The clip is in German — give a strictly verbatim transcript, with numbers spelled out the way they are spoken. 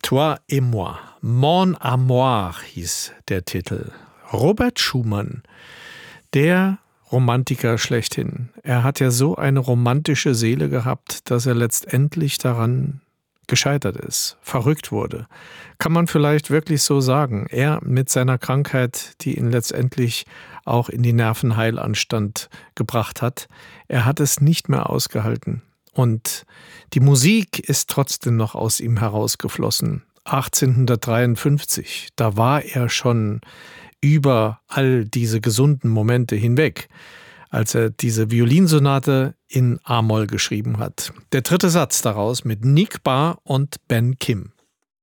Toi et moi. Mon Amour hieß der Titel. Robert Schumann, der Romantiker schlechthin. Er hat ja so eine romantische Seele gehabt, dass er letztendlich daran gescheitert ist, verrückt wurde. Kann man vielleicht wirklich so sagen. Er mit seiner Krankheit, die ihn letztendlich auch in die Nervenheilanstalt gebracht hat, er hat es nicht mehr ausgehalten. Und die Musik ist trotzdem noch aus ihm herausgeflossen. achtzehnhundertdreiundfünfzig, da war er schon über all diese gesunden Momente hinweg, als er diese Violinsonate in A-Moll geschrieben hat. Der dritte Satz daraus mit Nick Barr und Ben Kim.